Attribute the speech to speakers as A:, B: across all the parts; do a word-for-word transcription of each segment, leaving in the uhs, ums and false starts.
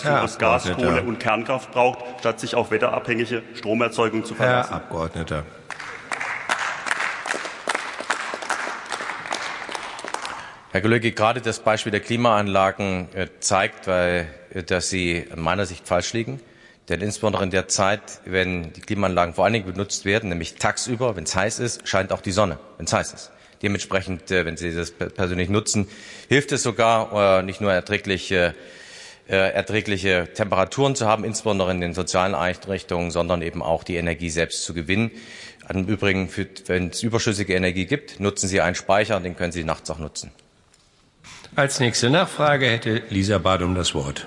A: Kombination
B: Herr
A: aus Gas, Kohle und Kernkraft braucht, statt sich auf wetterabhängige Stromerzeugung zu verlassen.
B: Herr Abgeordneter.
C: Herr Kollege, gerade das Beispiel der Klimaanlagen äh, zeigt, weil, äh, dass Sie in meiner Sicht falsch liegen. Denn insbesondere in der Zeit, wenn die Klimaanlagen vor allen Dingen benutzt werden, nämlich tagsüber, wenn es heiß ist, scheint auch die Sonne, wenn es heiß ist. Dementsprechend, äh, wenn Sie das persönlich nutzen, hilft es sogar, äh, nicht nur erträgliche, äh, erträgliche Temperaturen zu haben, insbesondere in den sozialen Einrichtungen, sondern eben auch die Energie selbst zu gewinnen. Im Übrigen, für, wenn es überschüssige Energie gibt, nutzen Sie einen Speicher, den können Sie nachts auch nutzen.
B: Als nächste Nachfrage hätte Lisa Badum das Wort.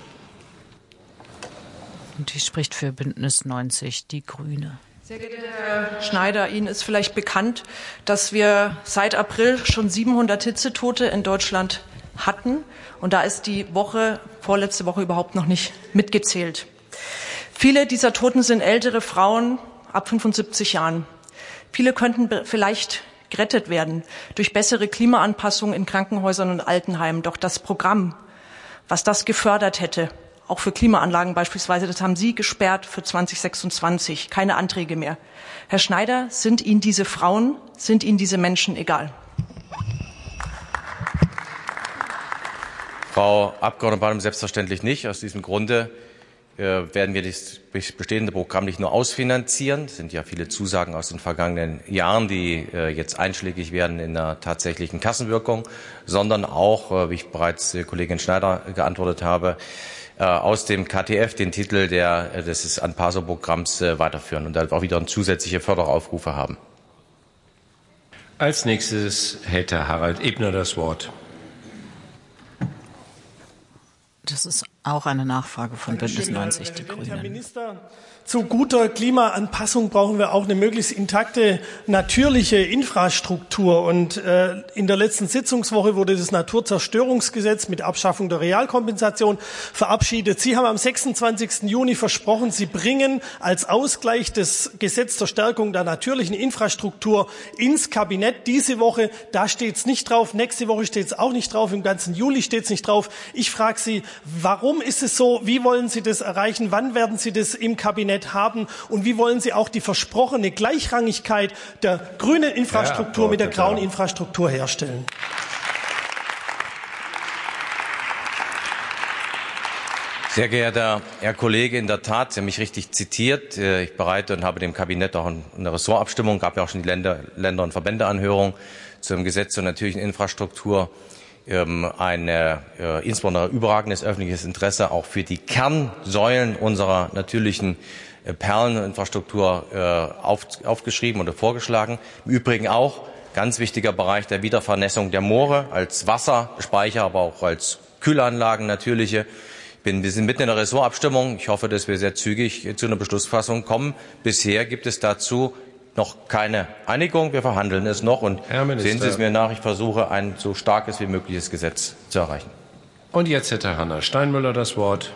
D: Und die spricht für Bündnis neunzig Die Grüne.
E: Sehr geehrter Herr Schneider, Ihnen ist vielleicht bekannt, dass wir seit April schon siebenhundert Hitzetote in Deutschland hatten. Und da ist die Woche, vorletzte Woche überhaupt noch nicht mitgezählt. Viele dieser Toten sind ältere Frauen ab fünfundsiebzig Jahren. Viele könnten vielleicht gerettet werden durch bessere Klimaanpassung in Krankenhäusern und Altenheimen. Doch das Programm, was das gefördert hätte, auch für Klimaanlagen beispielsweise, das haben Sie gesperrt für zweitausendsechsundzwanzig. Keine Anträge mehr. Herr Schneider, sind Ihnen diese Frauen, sind Ihnen diese Menschen egal?
C: Frau Abgeordnete Badum, selbstverständlich nicht. Aus diesem Grunde äh, werden wir das bestehende Programm nicht nur ausfinanzieren. Es sind ja viele Zusagen aus den vergangenen Jahren, die äh, jetzt einschlägig werden in der tatsächlichen Kassenwirkung, sondern auch, äh, wie ich bereits äh, Kollegin Schneider geantwortet habe, aus dem K T F den Titel der, des Anpasso-Programms weiterführen und dann auch wieder zusätzliche Förderaufrufe haben.
B: Als nächstes hätte Herr Harald Ebner das Wort.
D: Das ist auch eine Nachfrage von Bündnis neunzig Die Grünen.
F: Herr Minister, zu guter Klimaanpassung brauchen wir auch eine möglichst intakte natürliche Infrastruktur. Und äh, in der letzten Sitzungswoche wurde das Naturzerstörungsgesetz mit Abschaffung der Realkompensation verabschiedet. Sie haben am sechsundzwanzigsten Juni versprochen, Sie bringen als Ausgleich das Gesetz zur Stärkung der natürlichen Infrastruktur ins Kabinett diese Woche. Da steht es nicht drauf. Nächste Woche steht es auch nicht drauf. Im ganzen Juli steht es nicht drauf. Ich frage Sie, warum ist es so? Wie wollen Sie das erreichen? Wann werden Sie das im Kabinett haben? Und wie wollen Sie auch die versprochene Gleichrangigkeit der grünen Infrastruktur ja, mit der grauen Infrastruktur herstellen?
C: Sehr geehrter Herr Kollege, in der Tat, Sie haben mich richtig zitiert. Ich bereite und habe dem Kabinett auch eine Ressortabstimmung, gab ja auch schon die Länder, Länder- und Verbändeanhörung zum Gesetz zur natürlichen Infrastruktur. Ein äh, insbesondere überragendes öffentliches Interesse auch für die Kernsäulen unserer natürlichen äh, Perleninfrastruktur äh, auf, aufgeschrieben oder vorgeschlagen. Im Übrigen auch ganz wichtiger Bereich der Wiedervernässung der Moore als Wasserspeicher, aber auch als Kühlanlagen natürliche. Ich bin, wir sind mitten in der Ressortabstimmung. Ich hoffe, dass wir sehr zügig zu einer Beschlussfassung kommen. Bisher gibt es dazu noch keine Einigung. Wir verhandeln es noch und sehen Sie es mir nach. Ich versuche, ein so starkes wie mögliches Gesetz zu erreichen.
B: Und jetzt hätte Hanna Steinmüller das Wort.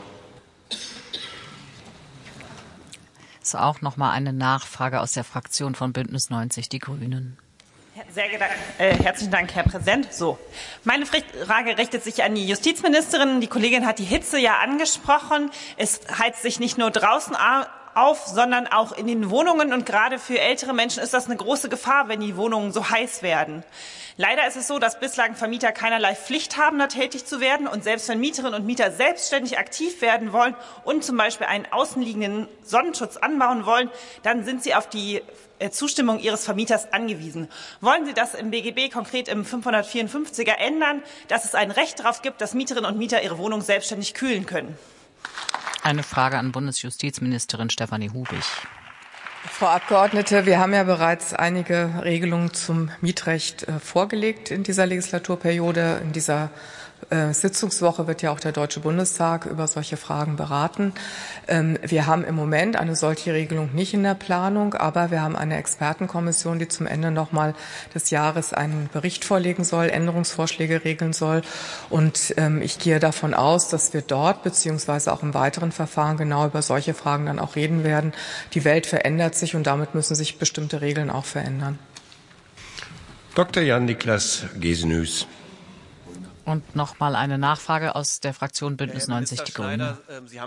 D: Das ist auch noch mal eine Nachfrage aus der Fraktion von Bündnis neunzig Die Grünen.
G: Sehr geehrter, äh, herzlichen Dank, Herr Präsident. So, meine Frage richtet sich an die Justizministerin. Die Kollegin hat die Hitze ja angesprochen. Es heizt sich nicht nur draußen auf, sondern auch in den Wohnungen. Und gerade für ältere Menschen ist das eine große Gefahr, wenn die Wohnungen so heiß werden. Leider ist es so, dass bislang Vermieter keinerlei Pflicht haben, da tätig zu werden. Und selbst wenn Mieterinnen und Mieter selbstständig aktiv werden wollen und zum Beispiel einen außenliegenden Sonnenschutz anbauen wollen, dann sind sie auf die Zustimmung ihres Vermieters angewiesen. Wollen Sie das im B G B, konkret im fünfhundertvierundfünfziger, ändern, dass es ein Recht darauf gibt, dass Mieterinnen und Mieter ihre Wohnung selbstständig kühlen können?
D: Eine Frage an Bundesjustizministerin Stefanie Hubig.
H: Frau Abgeordnete, wir haben ja bereits einige Regelungen zum Mietrecht äh, vorgelegt in dieser Legislaturperiode. In dieser äh, Sitzungswoche wird ja auch der Deutsche Bundestag über solche Fragen beraten. Ähm, wir haben im Moment eine solche Regelung nicht in der Planung, aber wir haben eine Expertenkommission, die zum Ende noch mal des Jahres einen Bericht vorlegen soll, Änderungsvorschläge regeln soll. Und ähm, ich gehe davon aus, dass wir dort beziehungsweise auch im weiteren Verfahren genau über solche Fragen dann auch reden werden. Die Welt verändert sich und damit müssen sich bestimmte Regeln auch verändern.
B: Doktor Jan-Niklas Gesenhues.
D: Und noch mal eine Nachfrage aus der Fraktion Bündnis neunzig Die Grünen.